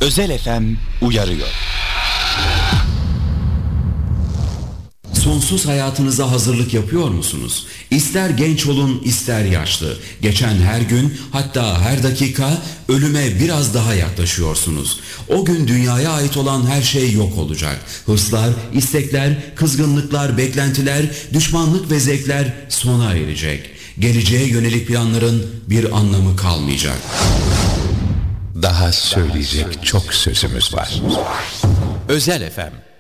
Özel FM uyarıyor. Sonsuz hayatınıza hazırlık yapıyor musunuz? İster genç olun, ister yaşlı. Geçen her gün, hatta her dakika ölüme biraz daha yaklaşıyorsunuz. O gün dünyaya ait olan her şey yok olacak. Hırslar, istekler, kızgınlıklar, beklentiler, düşmanlık ve zevkler sona erecek. Geleceğe yönelik planların bir anlamı kalmayacak. Daha söyleyecek çok sözümüz var. Özel FM